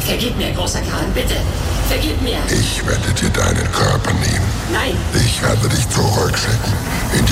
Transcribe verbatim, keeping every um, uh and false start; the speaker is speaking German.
Vergib mir, großer Kahn, bitte. Vergib mir. Ich werde dir deinen Körper nehmen. Nein. Ich werde dich zurückschicken in